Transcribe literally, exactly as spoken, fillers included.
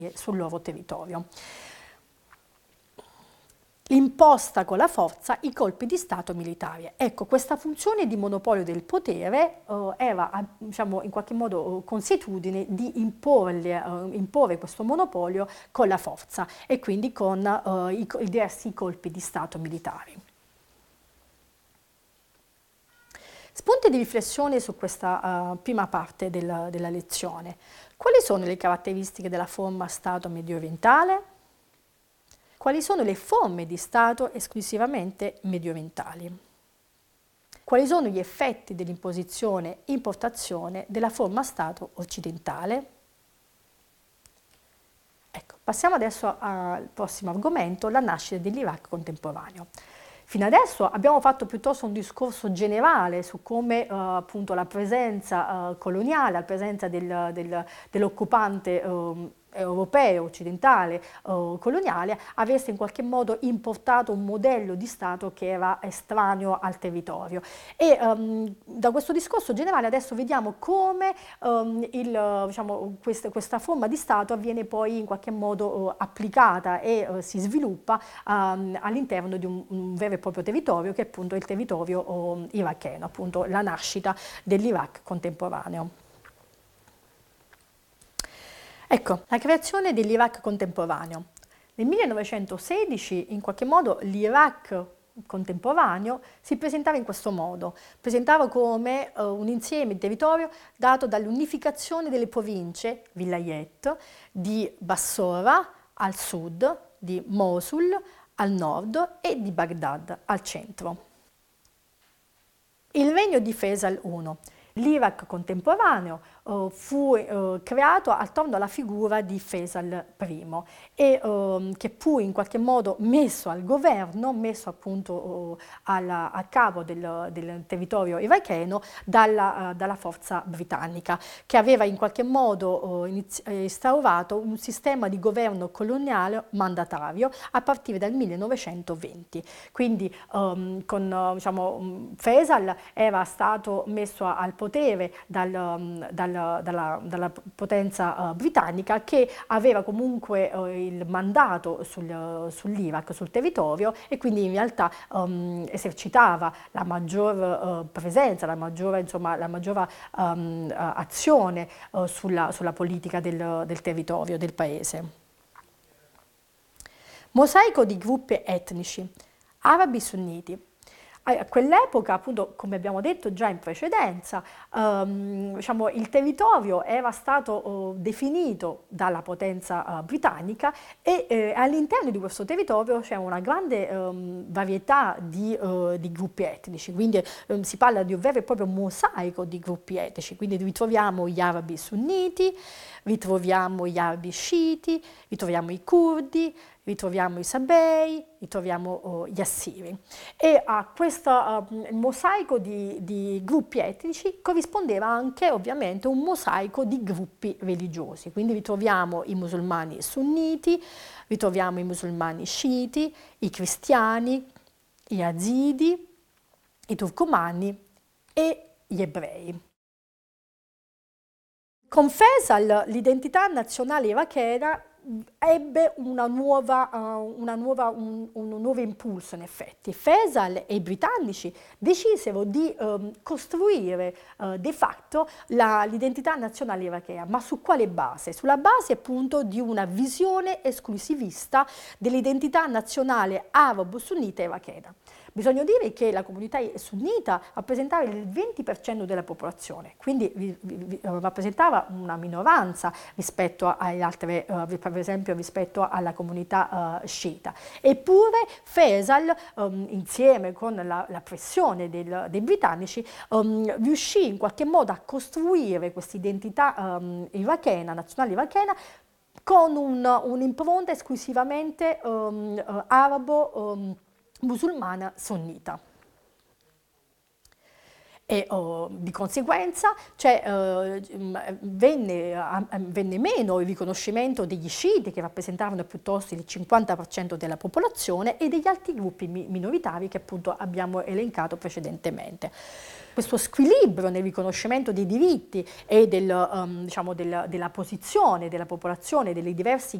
sul loro territorio. Imposta con la forza i colpi di Stato militari. Ecco, questa funzione di monopolio del potere eh, era, diciamo, in qualche modo consuetudine di imporle, eh, imporre questo monopolio con la forza e quindi con eh, i, i diversi colpi di Stato militari. Spunti di riflessione su questa uh, prima parte della, della lezione. Quali sono le caratteristiche della forma Stato mediorientale? Quali sono le forme di Stato esclusivamente mediorientali? Quali sono gli effetti dell'imposizione e importazione della forma Stato occidentale? Ecco, passiamo adesso al prossimo argomento, la nascita dell'Iraq contemporaneo. Fino adesso abbiamo fatto piuttosto un discorso generale su come uh, appunto la presenza uh, coloniale, la presenza del, del, dell'occupante uh, europeo, occidentale, uh, coloniale, avesse in qualche modo importato un modello di Stato che era estraneo al territorio. E um, da questo discorso generale adesso vediamo come um, il, diciamo, quest, questa forma di Stato avviene poi in qualche modo uh, applicata e uh, si sviluppa um, all'interno di un, un vero e proprio territorio che è appunto il territorio um, iracheno, appunto la nascita dell'Iraq contemporaneo. Ecco, la creazione dell'Iraq contemporaneo. Nel millenovecentosedici, in qualche modo, l'Iraq contemporaneo si presentava in questo modo, presentava come uh, un insieme di territorio dato dall'unificazione delle province, vilayet, di Bassora al sud, di Mosul al nord e di Baghdad al centro. Il regno di Faisal I. L'Iraq contemporaneo uh, fu uh, creato attorno alla figura di Faisal I e uh, che fu in qualche modo messo al governo, messo appunto uh, alla, a capo del, del territorio iracheno dalla, uh, dalla forza britannica, che aveva in qualche modo uh, instaurato un sistema di governo coloniale mandatario a partire dal millenovecentoventi. Quindi um, con uh, diciamo, Faisal era stato messo al potere dal, dal, dalla, dalla potenza uh, britannica, che aveva comunque uh, il mandato sul, sull'Iraq, sul territorio, e quindi in realtà um, esercitava la maggior uh, presenza, la maggiore, insomma, la maggiore um, uh, azione uh, sulla, sulla politica del, del territorio, del paese. Mosaico di gruppi etnici, arabi sunniti. A quell'epoca, appunto, come abbiamo detto già in precedenza, ehm, diciamo, il territorio era stato uh, definito dalla potenza uh, britannica e eh, all'interno di questo territorio c'è una grande um, varietà di, uh, di gruppi etnici, quindi um, si parla di un vero e proprio mosaico di gruppi etnici, quindi ritroviamo gli arabi sunniti, ritroviamo gli arabi sciiti, ritroviamo i curdi, ritroviamo i sabei, ritroviamo uh, gli assiri. E a questo uh, mosaico di, di gruppi etnici corrispondeva anche ovviamente un mosaico di gruppi religiosi. Quindi ritroviamo i musulmani sunniti, ritroviamo i musulmani sciiti, i cristiani, gli yazidi, i turcomani e gli ebrei. Con Faisal l'identità nazionale irachena ebbe una nuova, uh, una nuova, un, un nuovo impulso in effetti. Faisal e i britannici decisero di um, costruire uh, de facto l'identità nazionale irachena, ma su quale base? Sulla base appunto di una visione esclusivista dell'identità nazionale arabo-sunnita irachena. Bisogna dire che la comunità sunnita rappresentava il venti per cento della popolazione, quindi vi, vi, rappresentava una minoranza rispetto alle altre, uh, per esempio rispetto alla comunità uh, sciita. Eppure Faisal, um, insieme con la, la pressione del, dei britannici, um, riuscì in qualche modo a costruire questa identità um, irachena, nazionale irachena, con un'impronta un esclusivamente um, uh, arabo um, musulmana sunnita. E oh, di conseguenza cioè, eh, venne, a, venne meno il riconoscimento degli sciiti, che rappresentavano piuttosto il cinquanta per cento della popolazione, e degli altri gruppi mi minoritari che appunto abbiamo elencato precedentemente. Questo squilibrio nel riconoscimento dei diritti e del, um, diciamo del, della posizione della popolazione, dei diversi